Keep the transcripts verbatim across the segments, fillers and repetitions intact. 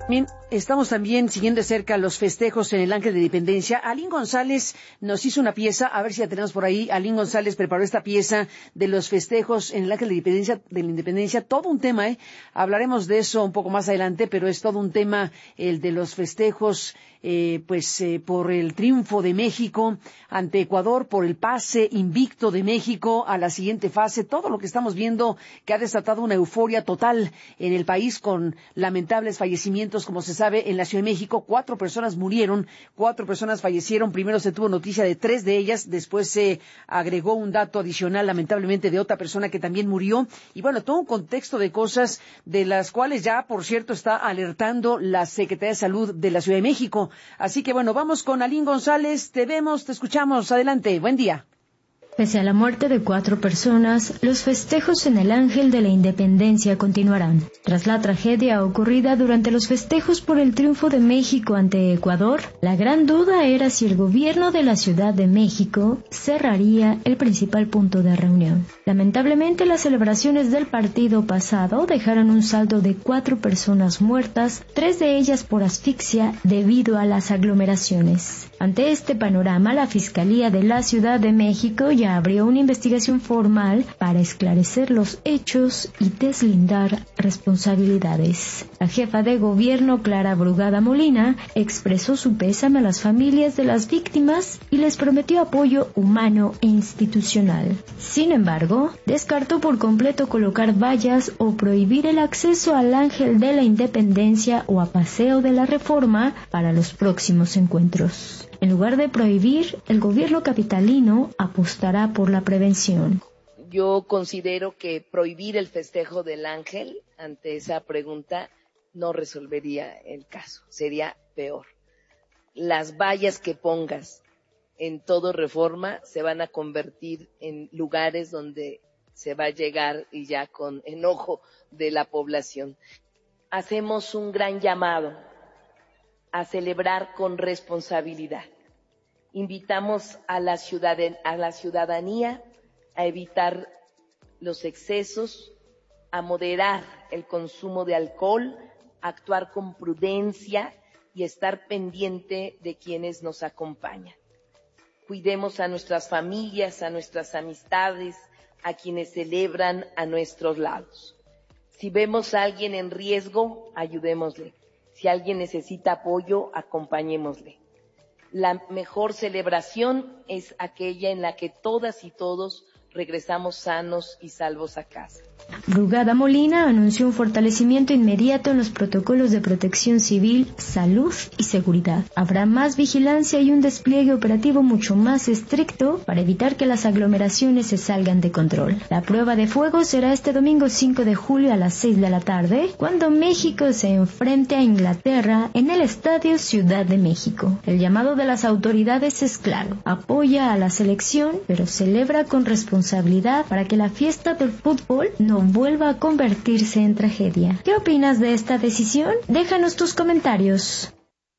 Bien, estamos también siguiendo de cerca los festejos en el Ángel de Independencia. Alín González nos hizo una pieza, a ver si la tenemos por ahí. Alín González preparó esta pieza de los festejos en el Ángel de Independencia, de la Independencia. Todo un tema, ¿eh? Hablaremos de eso un poco más adelante, pero es todo un tema el de los festejos, eh, pues eh, por el triunfo de México ante Ecuador, por el pase invicto de México a la siguiente fase. Todo lo que estamos viendo que ha desatado una euforia total en el país con lamentables fallecimientos. Como se sabe, en la Ciudad de México, cuatro personas murieron, cuatro personas fallecieron. Primero se tuvo noticia de tres de ellas, después se agregó un dato adicional, lamentablemente, de otra persona que también murió. Y bueno, todo un contexto de cosas de las cuales ya, por cierto, está alertando la Secretaría de Salud de la Ciudad de México. Así que bueno, vamos con Alín González. Te vemos, te escuchamos. Adelante, buen día. Pese a la muerte de cuatro personas, los festejos en el Ángel de la Independencia continuarán. Tras la tragedia ocurrida durante los festejos por el triunfo de México ante Ecuador, la gran duda era si el gobierno de la Ciudad de México cerraría el principal punto de reunión. Lamentablemente, las celebraciones del partido pasado dejaron un saldo de cuatro personas muertas, tres de ellas por asfixia debido a las aglomeraciones. Ante este panorama, la Fiscalía de la Ciudad de México ya abrió una investigación formal para esclarecer los hechos y deslindar responsabilidades. La jefa de gobierno, Clara Brugada Molina, expresó su pésame a las familias de las víctimas y les prometió apoyo humano e institucional. Sin embargo, descartó por completo colocar vallas o prohibir el acceso al Ángel de la Independencia o a Paseo de la Reforma para los próximos encuentros. En lugar de prohibir, el gobierno capitalino apostará por la prevención. Yo considero que prohibir el festejo del Ángel, ante esa pregunta, no resolvería el caso, sería peor. Las vallas que pongas en todo Reforma se van a convertir en lugares donde se va a llegar y ya con enojo de la población. Hacemos un gran llamado a celebrar con responsabilidad. Invitamos a la, ciudadan- a la ciudadanía a evitar los excesos, a moderar el consumo de alcohol, a actuar con prudencia y estar pendiente de quienes nos acompañan. Cuidemos a nuestras familias, a nuestras amistades, a quienes celebran a nuestros lados. Si vemos a alguien en riesgo, ayudémosle. Si alguien necesita apoyo, acompañémosle. La mejor celebración es aquella en la que todas y todos regresamos sanos y salvos a casa. Brugada Molina anunció un fortalecimiento inmediato en los protocolos de protección civil, salud y seguridad. Habrá más vigilancia y un despliegue operativo mucho más estricto para evitar que las aglomeraciones se salgan de control. La prueba de fuego será este domingo cinco de julio a las seis de la tarde, cuando México se enfrente a Inglaterra en el Estadio Ciudad de México. El llamado de las autoridades es claro: apoya a la selección, pero celebra con responsabilidad para que la fiesta del fútbol no vuelva a convertirse en tragedia. ¿Qué opinas de esta decisión? Déjanos tus comentarios.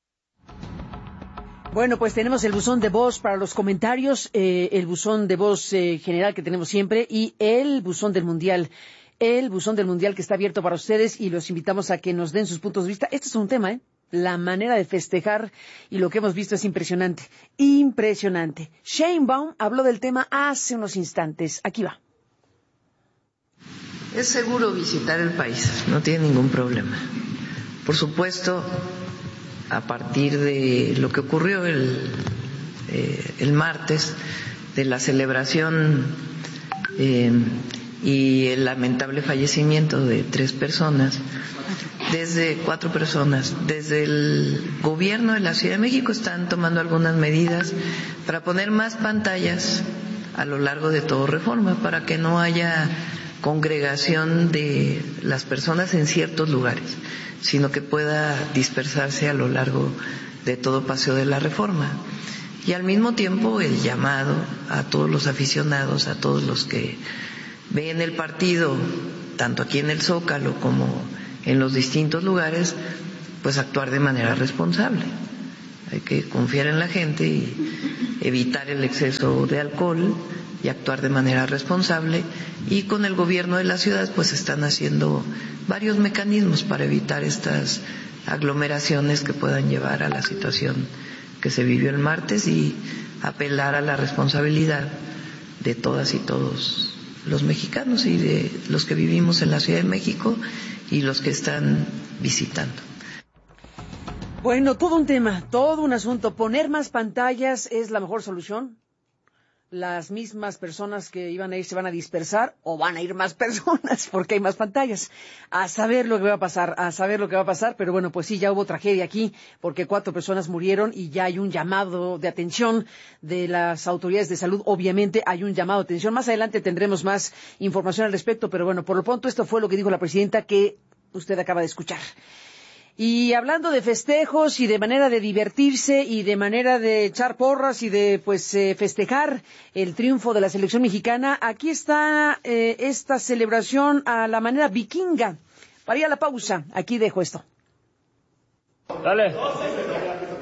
Bueno, pues tenemos el buzón de voz para los comentarios, eh, el buzón de voz eh, general que tenemos siempre y el buzón del Mundial. El buzón del Mundial que está abierto para ustedes y los invitamos a que nos den sus puntos de vista. Este es un tema, ¿eh? La manera de festejar y lo que hemos visto es impresionante. Impresionante. Shane Baum habló del tema hace unos instantes. Aquí va. Es seguro visitar el país, no tiene ningún problema. Por supuesto, a partir de lo que ocurrió el, eh, el martes, de la celebración eh, y el lamentable fallecimiento de tres personas, desde cuatro personas, desde el gobierno de la Ciudad de México están tomando algunas medidas para poner más pantallas a lo largo de todo Reforma, para que no haya congregación de las personas en ciertos lugares, sino que pueda dispersarse a lo largo de todo Paseo de la Reforma. Y al mismo tiempo el llamado a todos los aficionados, a todos los que ven el partido, tanto aquí en el Zócalo como en los distintos lugares, pues actuar de manera responsable. Hay que confiar en la gente y evitar el exceso de alcohol y actuar de manera responsable, y con el gobierno de la ciudad pues están haciendo varios mecanismos para evitar estas aglomeraciones que puedan llevar a la situación que se vivió el martes y apelar a la responsabilidad de todas y todos los mexicanos y de los que vivimos en la Ciudad de México y los que están visitando. Bueno, todo un tema, todo un asunto. ¿Poner más pantallas es la mejor solución? ¿Las mismas personas que iban a ir se van a dispersar o van a ir más personas porque hay más pantallas? A saber lo que va a pasar, a saber lo que va a pasar, pero bueno, pues sí, ya hubo tragedia aquí porque cuatro personas murieron y ya hay un llamado de atención de las autoridades de salud. Obviamente hay un llamado de atención. Más adelante tendremos más información al respecto, pero bueno, por lo pronto esto fue lo que dijo la presidenta que usted acaba de escuchar. Y hablando de festejos y de manera de divertirse y de manera de echar porras y de pues eh, festejar el triunfo de la selección mexicana, aquí está eh, esta celebración a la manera vikinga. Para ir a la pausa, aquí dejo esto. Dale.